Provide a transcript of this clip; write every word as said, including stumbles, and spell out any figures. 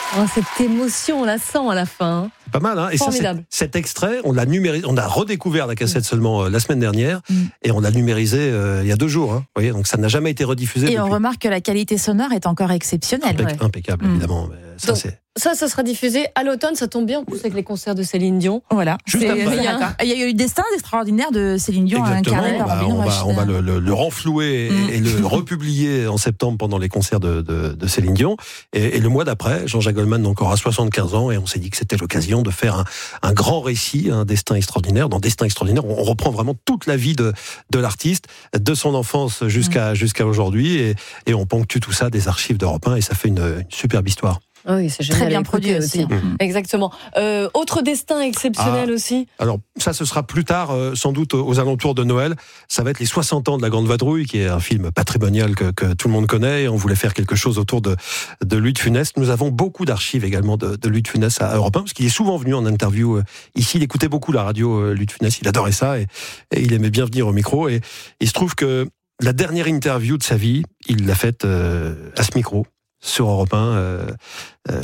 Oh, cette émotion, on la sent à la fin. C'est pas mal, hein. Et ça, c'est, cet extrait, on l'a numérisé, on a redécouvert la cassette mmh. seulement euh, la semaine dernière, mmh. et on l'a numérisé euh, il y a deux jours. Hein. Vous voyez, donc ça n'a jamais été rediffusé. Et depuis. on remarque que la qualité sonore est encore exceptionnelle. Impec- ouais. Impeccable, mmh. évidemment. Mais ça, donc, c'est... ça, ça sera diffusé à l'automne. Ça tombe bien en plus avec les concerts de Céline Dion. Voilà. Juste c'est, après. Il y, a, il y a eu Destin extraordinaire de Céline Dion. Incarné par bah, Robin on va, Rachid. on va le, le, le renflouer mmh. et, et le republier en septembre pendant les concerts de, de, de Céline Dion. Et, et le mois d'après, Jean-Jacques Goldman encore à soixante-quinze ans, et on s'est dit que c'était l'occasion de faire un, un grand récit, un Destin extraordinaire. Dans Destin extraordinaire, on reprend vraiment toute la vie de, de l'artiste, de son enfance jusqu'à, mmh. jusqu'à aujourd'hui, et, et on ponctue tout ça des archives d'Europe un, et ça fait une, une superbe histoire. Oui, c'est génial. Très bien produit aussi. aussi. Mmh. Exactement. Euh, autre destin exceptionnel ah, aussi. Alors, ça, ce sera plus tard, euh, sans doute aux alentours de Noël. Ça va être les soixante ans de La Grande Vadrouille, qui est un film patrimonial que, que tout le monde connaît. Et on voulait faire quelque chose autour de, de Louis de Funès. Nous avons beaucoup d'archives également de, de Louis de Funès à Europe un, parce qu'il est souvent venu en interview euh, ici. Il écoutait beaucoup la radio, euh, Louis de Funès. Il adorait ça et, et il aimait bien venir au micro. Et il se trouve que la dernière interview de sa vie, il l'a faite euh, à ce micro. Sur Europe un, euh, euh,